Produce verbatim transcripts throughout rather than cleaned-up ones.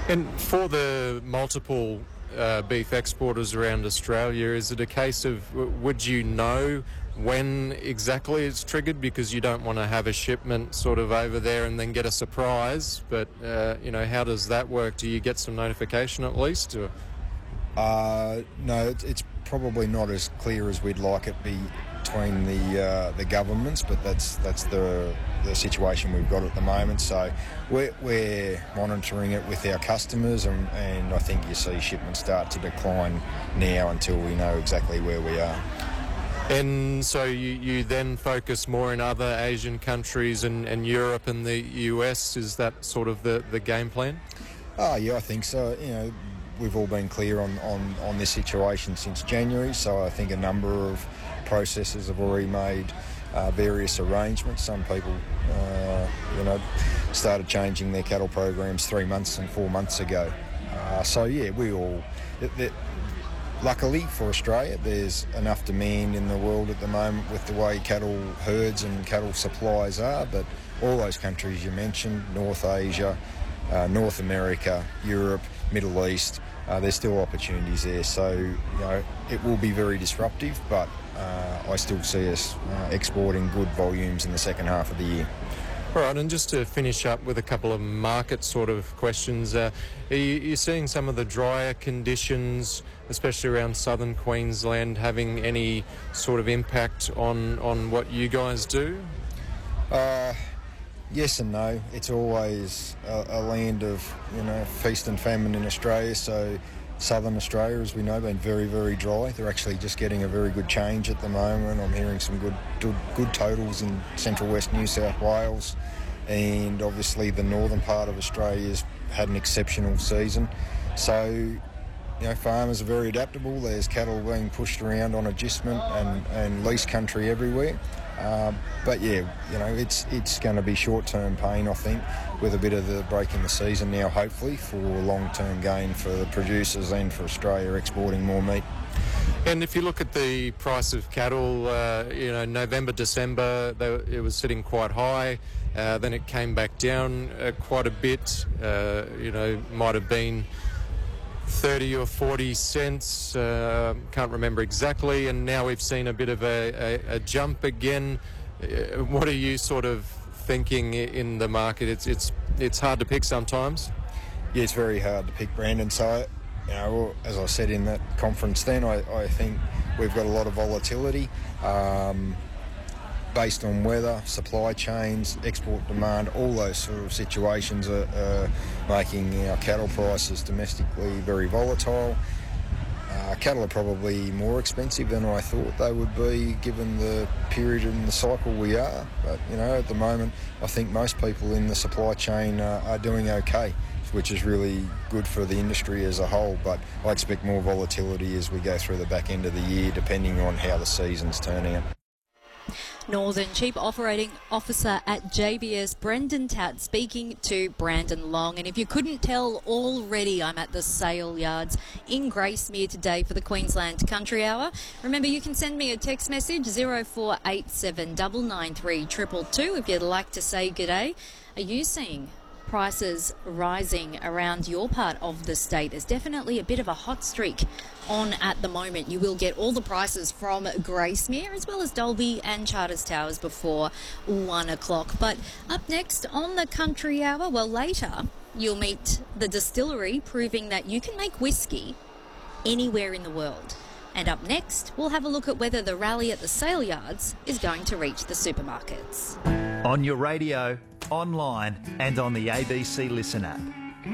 And for the multiple uh, beef exporters around Australia, is it a case of w- would you know when exactly it's triggered, because you don't want to have a shipment sort of over there and then get a surprise? But uh, you know, how does that work? Do you get some notification at least? Or? Uh, no, it's, it's probably not as clear as we'd like it be between the uh, the governments, but that's that's the the situation we've got at the moment. So we're, we're monitoring it with our customers, and, and I think you see shipments start to decline now until we know exactly where we are. And so you, you then focus more in other Asian countries and, and Europe and the U S. Is that sort of the, the game plan? Oh yeah, I think so. You know, we've all been clear on, on, on this situation since January, so I think a number of processors have already made uh, various arrangements. Some people, uh, you know, started changing their cattle programs three months and four months ago. Uh, so yeah, we all... It, it, luckily for Australia, there's enough demand in the world at the moment with the way cattle herds and cattle supplies are, but all those countries you mentioned, North Asia, uh, North America, Europe, Middle East, uh, there's still opportunities there. So, you know, it will be very disruptive, but uh, I still see us uh, exporting good volumes in the second half of the year. All right, and just to finish up with a couple of market sort of questions, uh, are you, you seeing some of the drier conditions, especially around southern Queensland, having any sort of impact on, on what you guys do? Uh, yes and no. It's always a, a land of, you know, feast and famine in Australia, so southern Australia, as we know, been very, very dry. They're actually just getting a very good change at the moment. I'm hearing some good, good, good totals in central west New South Wales, and obviously the northern part of Australia's had an exceptional season. So, you know, farmers are very adaptable. There's cattle being pushed around on adjustment and, and lease country everywhere. Uh, but yeah, you know, it's it's going to be short-term pain, I think, with a bit of the break in the season now, hopefully, for long-term gain for the producers and for Australia exporting more meat. And if you look at the price of cattle, uh, you know, November, December, they, it was sitting quite high. Uh, then it came back down uh, quite a bit. Uh, you know, might have been thirty or forty cents, uh, can't remember exactly, and now we've seen a bit of a, a, a jump again. Uh, what are you sort of thinking in the market? It's it's it's hard to pick sometimes. Yeah, it's very hard to pick, Brandon. So, you know, as I said in that conference then, I, I think we've got a lot of volatility um, based on weather, supply chains, export demand. All those sort of situations are, are making our cattle prices domestically very volatile. Uh, cattle are probably more expensive than I thought they would be given the period in the cycle we are. But, you know, at the moment, I think most people in the supply chain uh, are doing okay, which is really good for the industry as a whole. But I expect more volatility as we go through the back end of the year, depending on how the season's turning out. Northern Chief Operating Officer at J B S, Brendan Tatt, speaking to Brandon Long. And if you couldn't tell already, I'm at the sale yards in Gracemere today for the Queensland Country Hour. Remember, you can send me a text message, zero four eight seven nine nine three two two two, if you'd like to say g'day. Are you seeing prices rising around your part of the state? There's definitely a bit of a hot streak on at the moment. You will get all the prices from Gracemere as well as Dalby and Charters Towers before one o'clock. But up next on the Country Hour, well, later you'll meet the distillery proving that you can make whiskey anywhere in the world. And up next, we'll have a look at whether the rally at the sale yards is going to reach the supermarkets. On your radio, online and on the A B C Listen app.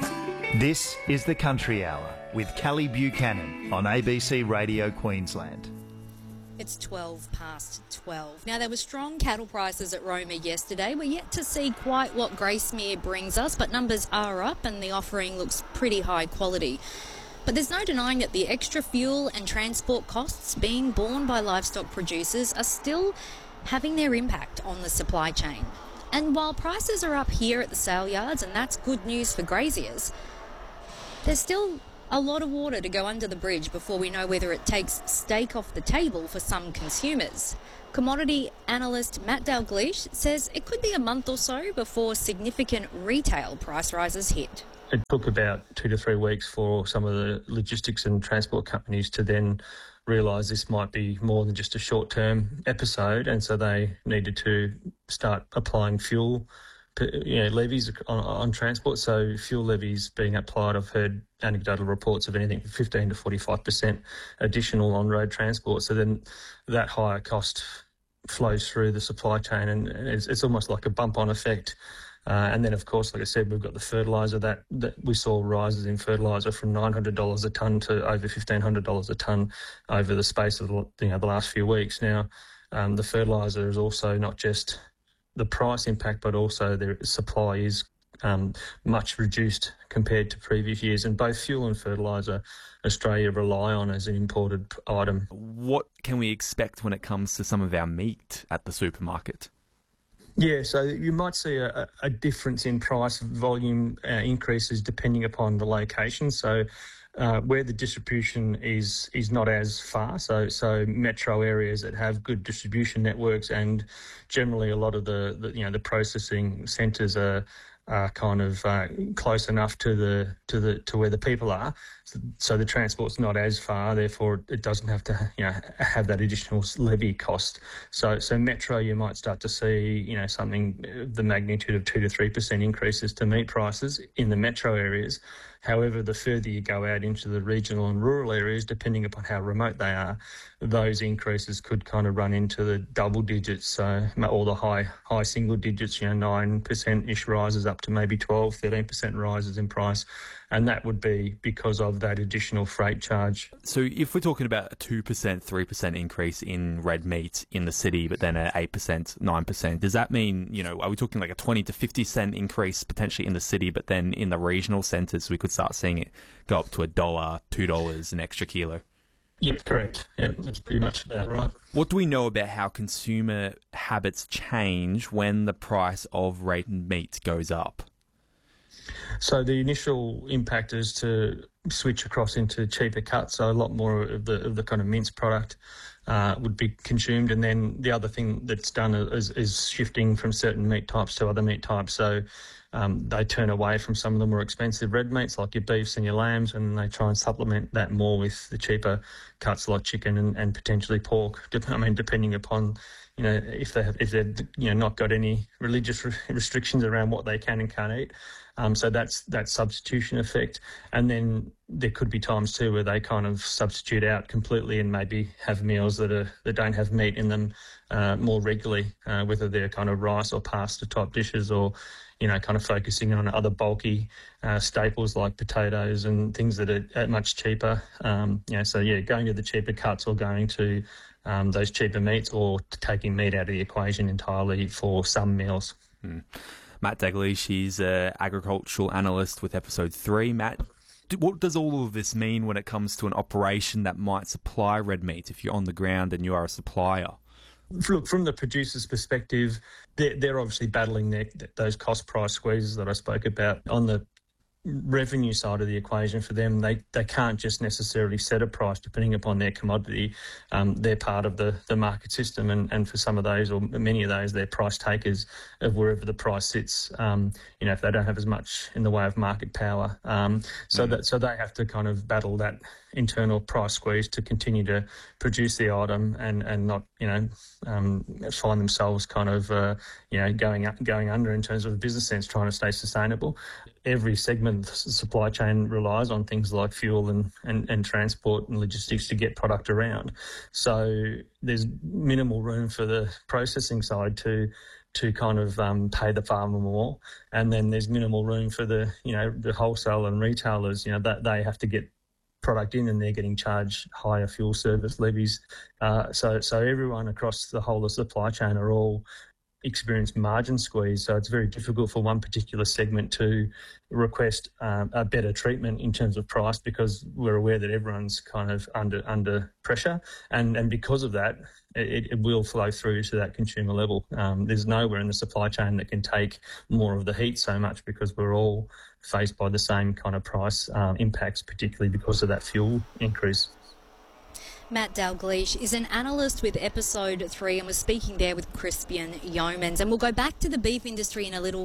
This is the Country Hour with Kelly Buchanan on A B C Radio Queensland. It's twelve past twelve. Now, there were strong cattle prices at Roma yesterday. We're yet to see quite what Gracemere brings us, but numbers are up and the offering looks pretty high quality. But there's no denying that the extra fuel and transport costs being borne by livestock producers are still having their impact on the supply chain. And while prices are up here at the sale yards, and that's good news for graziers, there's still a lot of water to go under the bridge before we know whether it takes steak off the table for some consumers. Commodity analyst Matt Dalgleish says it could be a month or so before significant retail price rises hit. it took about two to three weeks for some of the logistics and transport companies to then realise this might be more than just a short-term episode, and so they needed to start applying fuel you know, levies on, on transport. So fuel levies being applied, I've heard anecdotal reports of anything from fifteen to forty-five percent additional on road transport. So then that higher cost flows through the supply chain, and it's, it's almost like a bump-on effect. Uh, and then, of course, like I said, we've got the fertiliser that, that we saw rises in fertiliser from nine hundred dollars a tonne to over fifteen hundred dollars a tonne over the space of the, you know, the last few weeks. Now, um, the fertiliser is also not just the price impact, but also the supply is um, much reduced compared to previous years. And both fuel and fertiliser, Australia rely on as an imported item. What can we expect when it comes to some of our meat at the supermarket? Yeah, so you might see a, a difference in price volume uh, increases depending upon the location. So uh, where the distribution is is not as far, so so metro areas that have good distribution networks, and generally a lot of the, the you know the processing centres are are kind of uh, close enough to the to the to where the people are, so, so the transport's not as far. Therefore, it doesn't have to you know have that additional levy cost. So so metro, you might start to see you know something of the magnitude of two to three percent increases to meat prices in the metro areas. However, the further you go out into the regional and rural areas, depending upon how remote they are, those increases could kind of run into the double digits, so or the high high single digits, you know, nine percent-ish rises up to maybe twelve, thirteen percent rises in price. And that would be because of that additional freight charge. So if we're talking about a two percent, three percent increase in red meat in the city, but then an eight percent, nine percent, does that mean, you know, are we talking like a twenty to fifty cent increase potentially in the city, but then in the regional centres we could start seeing it go up to a dollar, two dollars an extra kilo? Yep, correct. Yeah, that's pretty much about right. What do we know about how consumer habits change when the price of red meat goes up? So the initial impact is to switch across into cheaper cuts, so a lot more of the of the kind of minced product uh, would be consumed. And then the other thing that's done is, is shifting from certain meat types to other meat types. So um, they turn away from some of the more expensive red meats like your beefs and your lambs, and they try and supplement that more with the cheaper cuts like chicken and, and potentially pork. I mean, depending upon you know if they have if they've you know not got any religious re- restrictions around what they can and can't eat. Um, so that's that substitution effect. And then there could be times too where they kind of substitute out completely and maybe have meals that are that don't have meat in them uh, more regularly, uh, whether they're kind of rice or pasta type dishes, or you know kind of focusing on other bulky uh, staples like potatoes and things that are, are much cheaper. Um, you know, so yeah, going to the cheaper cuts or going to um, those cheaper meats, or taking meat out of the equation entirely for some meals. Mm. Matt Dalglish, he's an agricultural analyst with Episode three. Matt, what does all of this mean when it comes to an operation that might supply red meat if you're on the ground and you are a supplier? Look, from the producer's perspective, they're, they're obviously battling their, those cost price squeezes that I spoke about. On the revenue side of the equation for them, they they can't just necessarily set a price depending upon their commodity. Um, they're part of the, the market system, and, and for some of those, or many of those, they're price takers of wherever the price sits, um, you know, if they don't have as much in the way of market power. Um, so mm. that so they have to kind of battle that internal price squeeze to continue to produce the item and, and not, you know, um, find themselves kind of, uh, you know, going up, going under in terms of a business sense, trying to stay sustainable. Every segment of the supply chain relies on things like fuel and, and, and transport and logistics to get product around. So there's minimal room for the processing side to to kind of um, pay the farmer more. And then there's minimal room for the, you know, the wholesale and retailers, you know, that they have to get product in and they're getting charged higher fuel service levies. Uh, so so everyone across the whole of the supply chain are all experience margin squeeze, so it's very difficult for one particular segment to request um, a better treatment in terms of price, because we're aware that everyone's kind of under under pressure, and and because of that, it, it will flow through to that consumer level. Um, there's nowhere in the supply chain that can take more of the heat so much, because we're all faced by the same kind of price um, impacts, particularly because of that fuel increase. Matt Dalglish is an analyst with Episode three, and we're speaking there with Crispian Yeomans. And we'll go back to the beef industry in a little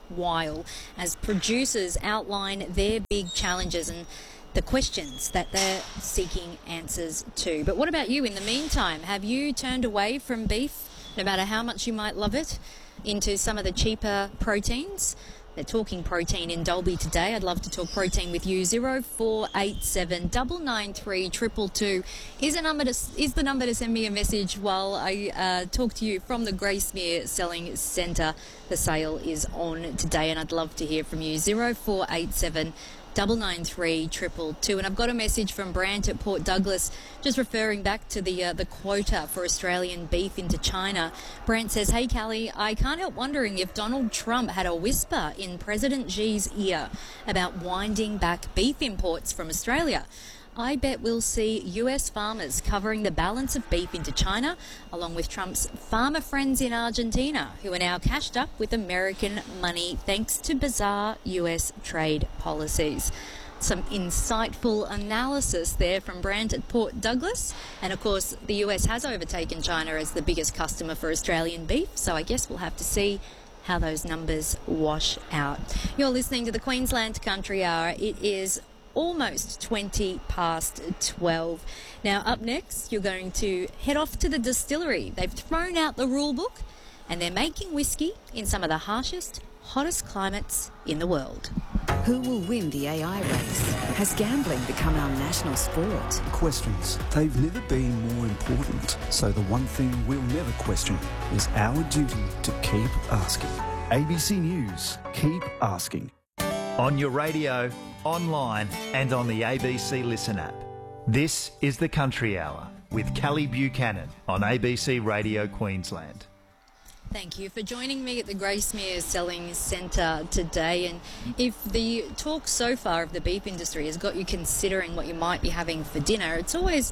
while as producers outline their big challenges and the questions that they're seeking answers to. But what about you in the meantime? Have you turned away from beef, no matter how much you might love it, into some of the cheaper proteins? They're talking protein in Dalby today. I'd love to talk protein with you. zero four eight seven nine nine three two two two is, a number to, is the number to send me a message while I uh, talk to you from the Gracemere Selling Centre. The sale is on today and I'd love to hear from you. zero four eight seven nine nine three two two two. And I've got a message from Brant at Port Douglas, just referring back to the uh, the quota for Australian beef into China. Brant says, "Hey Callie, I can't help wondering if Donald Trump had a whisper in President Xi's ear about winding back beef imports from Australia. I bet we'll see U S farmers covering the balance of beef into China, along with Trump's farmer friends in Argentina, who are now cashed up with American money thanks to bizarre U S trade policies." Some insightful analysis there from Brant at Port Douglas. And of course, the U S has overtaken China as the biggest customer for Australian beef, so I guess we'll have to see how those numbers wash out. You're listening to the Queensland Country Hour. It is almost twenty past twelve. Now, up next, you're going to head off to the distillery. They've thrown out the rule book and they're making whiskey in some of the harshest, hottest climates in the world. Who will win the A I race? Has gambling become our national sport? Questions. They've never been more important. So the one thing we'll never question is our duty to keep asking. A B C News. Keep asking. On your radio, online and on the A B C Listen app. This is the Country Hour with Callie Buchanan on A B C Radio Queensland. Thank you for joining me at the Gracemere Selling Centre today. And if the talk so far of the beef industry has got you considering what you might be having for dinner, it's always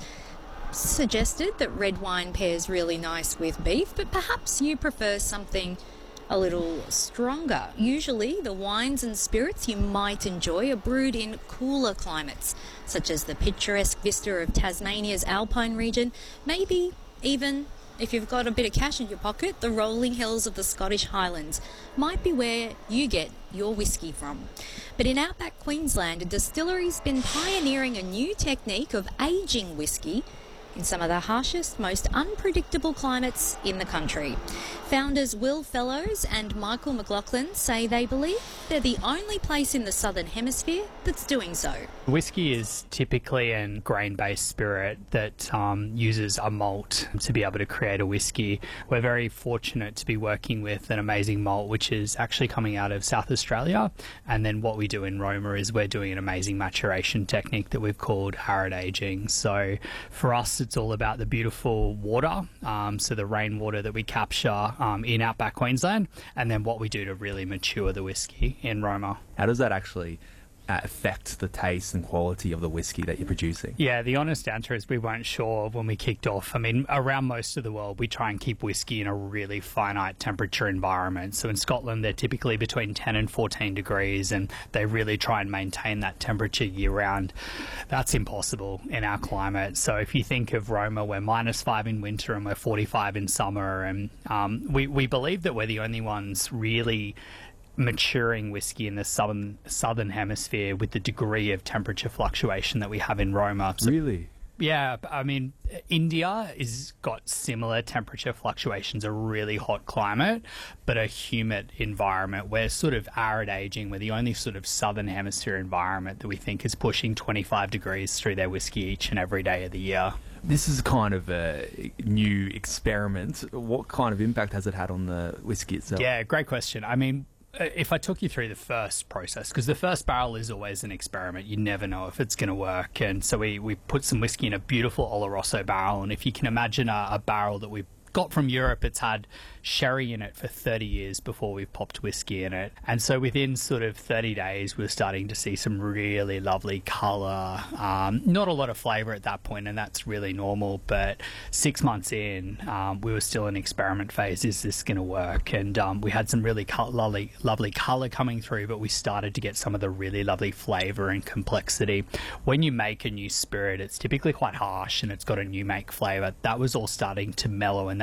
suggested that red wine pairs really nice with beef, but perhaps you prefer something a little stronger. Usually the wines and spirits you might enjoy are brewed in cooler climates, such as the picturesque vista of Tasmania's Alpine region, maybe even, if you've got a bit of cash in your pocket, the rolling hills of the Scottish Highlands might be where you get your whiskey from. But in outback Queensland, a distillery's been pioneering a new technique of aging whiskey in some of the harshest, most unpredictable climates in the country. Founders Will Fellows and Michael McLaughlin say they believe they're the only place in the Southern Hemisphere that's doing so. Whiskey is typically a grain-based spirit that um, uses a malt to be able to create a whiskey. We're very fortunate to be working with an amazing malt which is actually coming out of South Australia, and then what we do in Roma is we're doing an amazing maturation technique that we've called arid aging. So for us it's all about the beautiful water, um, so the rainwater that we capture um, in outback Queensland, and then what we do to really mature the whiskey in Roma. How does that actually uh, affect the taste and quality of the whiskey that you're producing? Yeah, the honest answer is we weren't sure when we kicked off. I mean, around most of the world, we try and keep whiskey in a really finite temperature environment. So in Scotland, they're typically between ten and fourteen degrees, and they really try and maintain that temperature year-round. That's impossible in our climate. So if you think of Roma, we're minus five in winter and we're forty-five in summer. And um, we, we believe that we're the only ones really maturing whiskey in the southern southern hemisphere with the degree of temperature fluctuation that we have in Roma. So, really? Yeah, I mean, India has got similar temperature fluctuations, a really hot climate, but a humid environment. We're sort of arid aging. We're the only sort of southern hemisphere environment that we think is pushing twenty-five degrees through their whiskey each and every day of the year. This is kind of a new experiment. What kind of impact has it had on the whiskey itself? Yeah, great question. I mean, if I took you through the first process, because the first barrel is always an experiment, you never know if it's going to work. And so we, we put some whiskey in a beautiful Oloroso barrel. And if you can imagine a, a barrel that we got from Europe, it's had sherry in it for thirty years before we've popped whiskey in it. And so within sort of thirty days, we're starting to see some really lovely colour. Um, not a lot of flavour at that point, and that's really normal. But six months in, um, we were still in experiment phase. Is this going to work? And um, we had some really co- lovely, lovely colour coming through, but we started to get some of the really lovely flavour and complexity. When you make a new spirit, it's typically quite harsh and it's got a new make flavour. That was all starting to mellow, and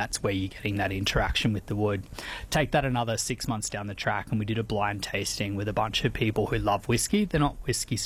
that's where you're getting that interaction with the wood. Take that another six months down the track, and we did a blind tasting with a bunch of people who love whiskey. They're not whiskey